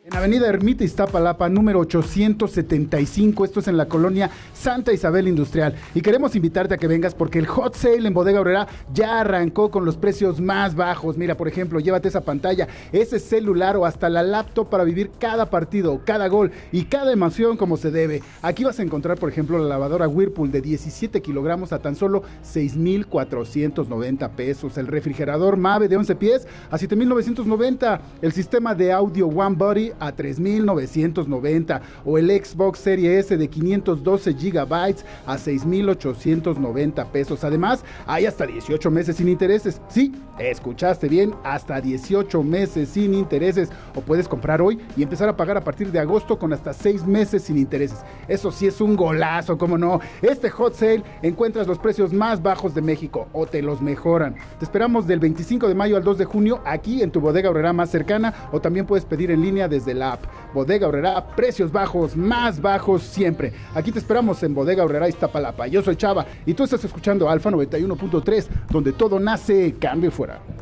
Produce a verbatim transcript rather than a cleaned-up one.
En Avenida Ermita Iztapalapa, número ochocientos setenta y cinco, esto es en la colonia Santa Isabel Industrial. Y queremos invitarte a que vengas porque el Hot Sale en Bodega Aurrerá ya arrancó con los precios más bajos. Mira, por ejemplo, llévate esa pantalla, ese celular o hasta la laptop para vivir cada partido, cada gol y cada emoción como se debe. Aquí vas a encontrar, por ejemplo, la lavadora Whirlpool de diecisiete kilogramos a tan solo seis mil cuatrocientos noventa pesos. El refrigerador Mave de once pies a siete mil novecientos noventa. El sistema de audio One Body a tres mil novecientos noventa o el Xbox Series S de quinientos doce gigabytes a seis mil ochocientos noventa pesos. Además, hay hasta dieciocho meses sin intereses. Sí, escuchaste bien, hasta dieciocho meses sin intereses. O puedes comprar hoy y empezar a pagar a partir de agosto con hasta seis meses sin intereses. Eso sí es un golazo, ¿cómo no? Este Hot Sale encuentras los precios más bajos de México o te los mejoran. Te esperamos del veinticinco de mayo al dos de junio aquí en tu Bodega Aurrerá más cercana, o también puedes pedir en línea desde la app. Bodega Aurrerá, precios bajos, más bajos siempre. Aquí te esperamos en Bodega Aurrerá Iztapalapa. Yo soy Chava y tú estás escuchando Alfa noventa y uno punto tres, donde todo nace, cambio fuera.